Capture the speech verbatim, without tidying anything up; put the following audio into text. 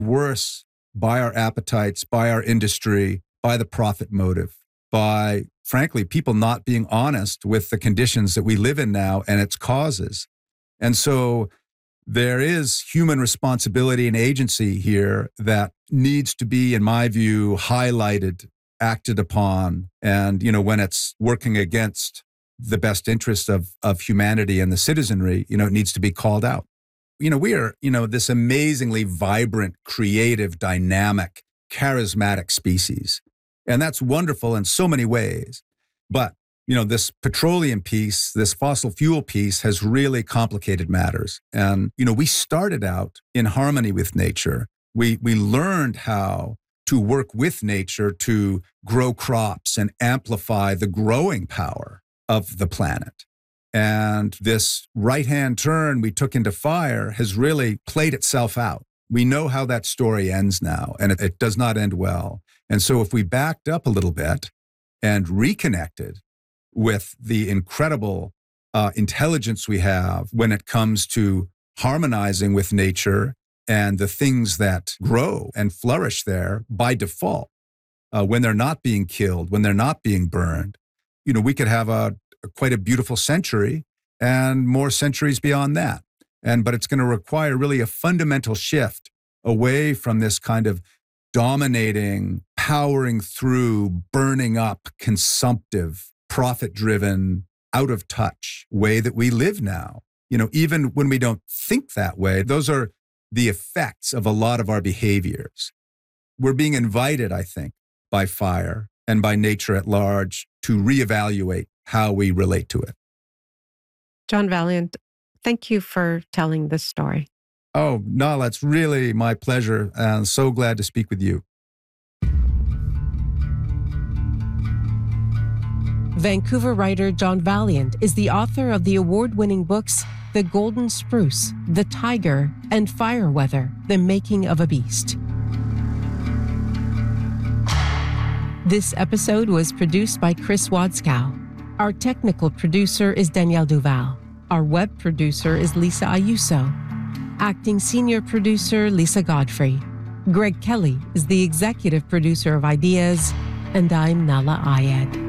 worse by our appetites, by our industry, by the profit motive, by, frankly, people not being honest with the conditions that we live in now and its causes. And so there is human responsibility and agency here that needs to be, in my view, highlighted, acted upon. And, you know, when it's working against the best interest of, of humanity and the citizenry, you know, it needs to be called out. You know, we are, you know, this amazingly vibrant, creative, dynamic, charismatic species. And that's wonderful in so many ways. But, you know, this petroleum piece, this fossil fuel piece has really complicated matters. And, you know, we started out in harmony with nature. We, we learned how to work with nature to grow crops and amplify the growing power of the planet. And this right-hand turn we took into fire has really played itself out. We know how that story ends now, and it, it does not end well. And so if we backed up a little bit and reconnected with the incredible uh, intelligence we have when it comes to harmonizing with nature and the things that grow and flourish there by default, uh, when they're not being killed, when they're not being burned, you know, we could have a quite a beautiful century and more centuries beyond that. And but it's going to require really a fundamental shift away from this kind of dominating, powering through, burning up, consumptive, profit-driven, out of touch way that we live now. You know, even when we don't think that way, those are the effects of a lot of our behaviors. We're being invited, I think, by fire and by nature at large to reevaluate how we relate to it. John Vaillant, thank you for telling this story. Oh, Nala, it's really my pleasure, and so glad to speak with you. Vancouver writer John Vaillant is the author of the award-winning books The Golden Spruce, The Tiger, and Fireweather, The Making of a Beast. This episode was produced by Chris Wadskow. Our technical producer is Danielle Duval. Our web producer is Lisa Ayuso. Acting senior producer, Lisa Godfrey. Greg Kelly is the executive producer of Ideas, and I'm Nala Ayed.